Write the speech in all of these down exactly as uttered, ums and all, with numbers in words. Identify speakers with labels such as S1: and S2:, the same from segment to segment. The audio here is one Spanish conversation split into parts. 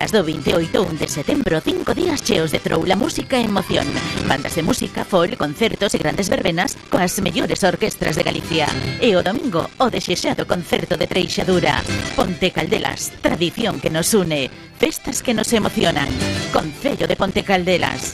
S1: Do veintioito de setembro, cinco días cheos de troula, música e emoción. Bandas de música, folk, concertos e grandes verbenas coas mellores orquestras de Galicia. E o domingo, o desexado concerto de Treixadura. Ponte Caldelas, tradición que nos une, festas que nos emocionan. Concello de Ponte Caldelas.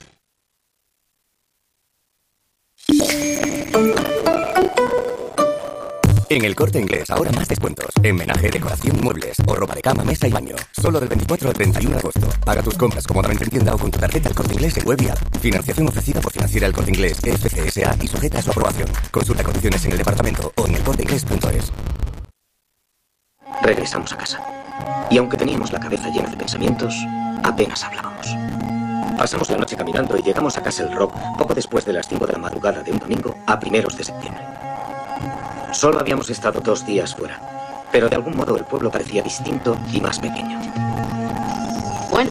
S2: En El Corte Inglés, ahora más descuentos. En menaje, decoración, muebles o ropa de cama, mesa y baño. Solo del veinticuatro al treinta y uno de agosto. Paga tus compras cómodamente en tienda o con tu tarjeta El Corte Inglés en web y app. Financiación ofrecida por Financiera El Corte Inglés, F C S A y sujeta a su aprobación. Consulta condiciones en el departamento o en el corte inglés punto es.
S3: Regresamos a casa. Y aunque teníamos la cabeza llena de pensamientos, apenas hablábamos. Pasamos la noche caminando y llegamos a Castle Rock poco después de las cinco de la madrugada de un domingo a primeros de septiembre. Solo habíamos estado dos días fuera, pero de algún modo el pueblo parecía distinto y más pequeño.
S4: Bueno,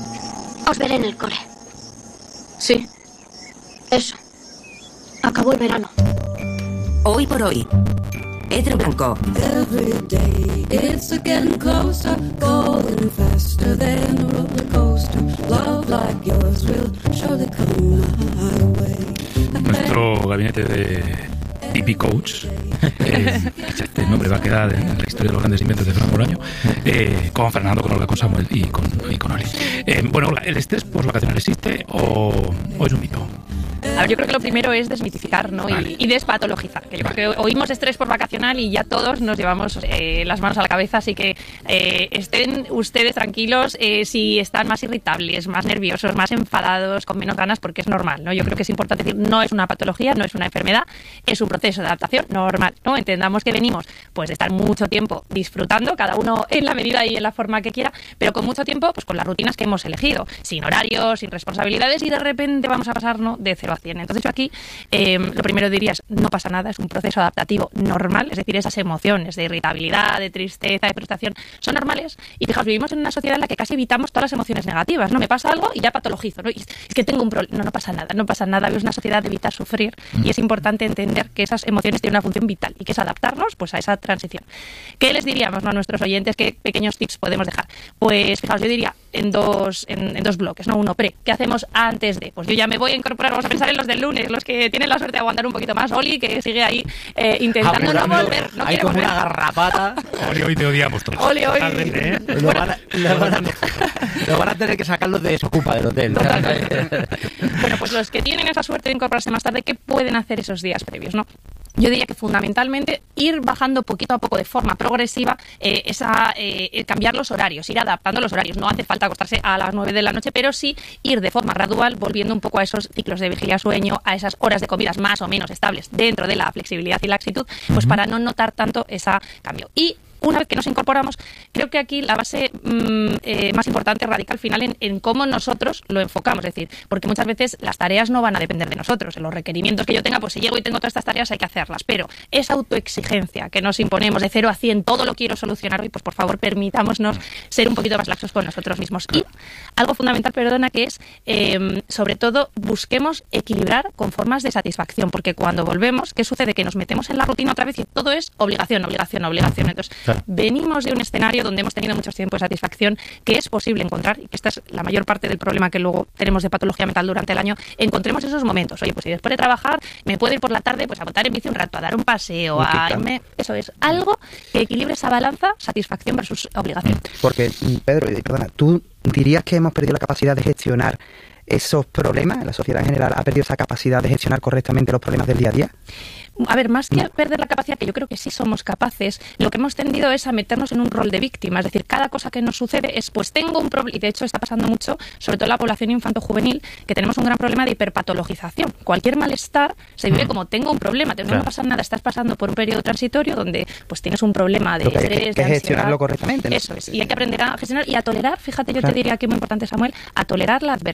S4: os veré en el cole. Sí, eso. Acabó el verano.
S5: Hoy por hoy, Pedro Blanco.
S6: Every day it's getting closer, going faster than a roller coaster. Love like yours will surely come my way.
S7: Nuestro gabinete de I P Coach, eh, este nombre va a quedar en la historia de los grandes inventos de Fran Bolaño, eh, con Fernando, con Olga, con Samuel y con, y con Oli. Eh, bueno, Olga, ¿el estrés post-vacacional existe o, o es un mito?
S8: A ver, yo creo que lo primero es desmitificar, ¿no? Vale. y, y despatologizar. Que yo vale. creo que oímos estrés por vacacional y ya todos nos llevamos eh, las manos a la cabeza, así que eh, estén ustedes tranquilos eh, si están más irritables, más nerviosos, más enfadados, con menos ganas, porque es normal, ¿no? Yo creo que es importante decir, no es una patología, no es una enfermedad, es un proceso de adaptación normal, ¿no? Entendamos que venimos pues de estar mucho tiempo disfrutando, cada uno en la medida y en la forma que quiera, pero con mucho tiempo pues con las rutinas que hemos elegido, sin horarios, sin responsabilidades, y de repente vamos a pasarnos de cero a cien. Entonces yo aquí eh, lo primero diría es, no pasa nada, es un proceso adaptativo normal, es decir, esas emociones de irritabilidad, de tristeza, de frustración son normales, y fijaos, vivimos en una sociedad en la que casi evitamos todas las emociones negativas, ¿no? Me pasa algo y ya patologizo, ¿no? Y es que tengo un problema, no, no pasa nada, no pasa nada, es una sociedad de evitar sufrir, y es importante entender que esas emociones tienen una función vital y que es adaptarnos pues a esa transición. ¿Qué les diríamos, ¿no?, a nuestros oyentes? ¿Qué pequeños tips podemos dejar? Pues fijaos, yo diría en dos, en, en dos bloques, ¿no? Uno pre, ¿qué hacemos antes de? Pues yo ya me voy a incorporar, vamos a pensar en los del lunes, los que tienen la suerte de aguantar un poquito más. Oli, que sigue ahí eh, intentando Apurando, no volver, no
S9: hay
S8: quiere
S9: como
S8: volver.
S9: Una garrapata.
S7: Oli, hoy te odiamos todos.
S8: Oli, hoy.
S7: ¿eh?
S9: Lo van, a, lo, van a, lo van a tener que sacarlos de Desocupa del hotel.
S8: Bueno, pues los que tienen esa suerte de incorporarse más tarde, ¿qué pueden hacer esos días previos, no? Yo diría que fundamentalmente ir bajando poquito a poco de forma progresiva eh, esa eh, cambiar los horarios, ir adaptando los horarios. No hace falta acostarse a las nueve de la noche, pero sí ir de forma gradual volviendo un poco a esos ciclos de vigilia-sueño, a esas horas de comidas más o menos estables dentro de la flexibilidad y laxitud, pues para no notar tanto ese cambio. Y una vez que nos incorporamos, creo que aquí la base mmm, eh, más importante radica al final en, en cómo nosotros lo enfocamos. Es decir, porque muchas veces las tareas no van a depender de nosotros. En los requerimientos que yo tenga, pues si llego y tengo todas estas tareas hay que hacerlas. Pero esa autoexigencia que nos imponemos de cero a cien, todo lo quiero solucionar hoy, pues por favor permitámonos ser un poquito más laxos con nosotros mismos. Y algo fundamental, perdona, que es, eh, sobre todo, busquemos equilibrar con formas de satisfacción. Porque cuando volvemos, ¿qué sucede? Que nos metemos en la rutina otra vez y todo es obligación, obligación, obligación. Entonces, claro. Venimos de un escenario donde hemos tenido mucho tiempo de satisfacción, que es posible encontrar, y que esta es la mayor parte del problema que luego tenemos de patología mental durante el año, encontremos esos momentos. Oye, pues si después de trabajar me puedo ir por la tarde pues a montar en bici un rato, a dar un paseo, a irme... Eso es, algo que equilibre esa balanza, satisfacción versus obligación.
S10: Porque, Pedro, perdona, ¿tú dirías que hemos perdido la capacidad de gestionar esos problemas? ¿La sociedad en general ha perdido esa capacidad de gestionar correctamente los problemas del día a día?
S8: A ver, más que perder la capacidad, que yo creo que sí somos capaces, lo que hemos tendido es a meternos en un rol de víctima. Es decir, cada cosa que nos sucede es, pues tengo un problema, y de hecho está pasando mucho, sobre todo en la población infanto-juvenil, que tenemos un gran problema de hiperpatologización. Cualquier malestar se vive como tengo un problema, no claro. va a pasar nada, estás pasando por un periodo transitorio donde pues tienes un problema de estrés,
S10: que, que,
S8: de
S10: que
S8: ansiedad.
S10: Gestionarlo correctamente, ¿no?
S8: Eso es, y hay que aprender a gestionar y a tolerar, fíjate, yo claro. te diría que es muy importante, Samuel, a tolerar la adversidad,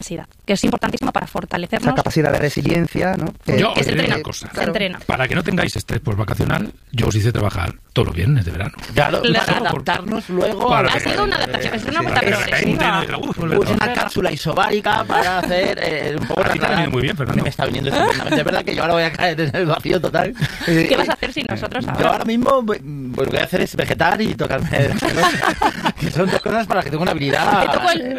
S8: que es importantísimo para fortalecernos.
S10: Esa capacidad de resiliencia, ¿no?
S7: Que, yo
S8: que
S7: os
S8: se
S7: diré
S8: entrena,
S7: una cosa.
S8: se entrena.
S7: Para que no tengáis estrés postvacacional, yo os hice trabajar todos los viernes de verano.
S9: Claro,
S8: Claro.
S9: para adaptarnos luego
S7: Para
S9: a
S8: Ha
S7: que-
S8: sido una adaptación, es una
S7: Para
S8: vuelta
S7: que la gente
S8: progresiva.
S7: no diga, "Uf,
S9: Usa
S7: volver".
S9: una cápsula isobárica para hacer eh, un poco
S7: A ti te ha venido muy bien, Fernando.
S9: Me está viniendo estupendamente. Es verdad que yo ahora voy a caer en el vacío total.
S8: ¿Qué vas a hacer sin nosotros
S9: Yo
S8: ahora?
S9: ahora mismo pues, lo que voy a hacer es vegetar y tocarme. Que son dos cosas para las que tengo una habilidad.
S8: Te toco el